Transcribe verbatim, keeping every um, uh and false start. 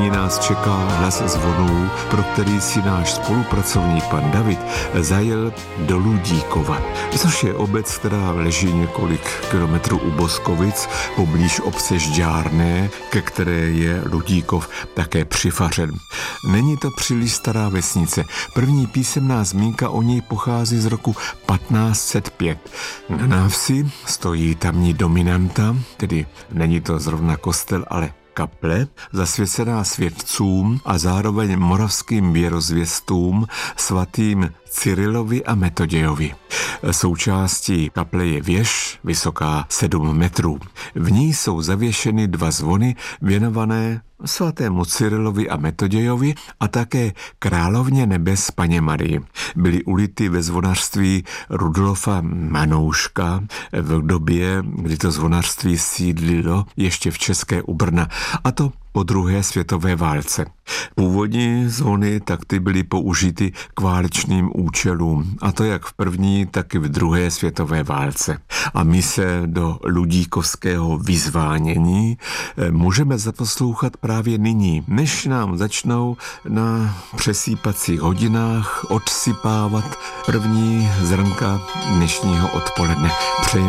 Nyní nás čeká hlas zvonů, pro který si náš spolupracovník pan David zajel do Ludíkova, což je obec, která leží několik kilometrů u Boskovic, poblíž obce Žďárné, ke které je Ludíkov také přifařen. Není to příliš stará vesnice. První písemná zmínka o něj pochází z roku patnáct set pět. Na návsi stojí tamní dominanta, tedy není to zrovna kostel, ale kaple, zasvěcená světcům a zároveň moravským věrozvěstům svatým Cyrilovi a Metodějovi. Součástí kaple je věž, vysoká sedm metrů. V ní jsou zavěšeny dva zvony věnované svatému Cyrilovi a Metodějovi a také královně nebes Panně Marii. Byly ulity ve zvonařství Rudolfa Manouška v době, kdy to zvonařství sídlilo ještě v České u Brna, a to po druhé světové válce. Původní zvony tak ty byly použity k válečným účelům, a to jak v první, tak i v druhé světové válce. A my se do ludíkovského vyzvánění můžeme zaposlouchat právě nyní, než nám začnou na přesýpacích hodinách odsypávat první zrnka dnešního odpoledne. Přeji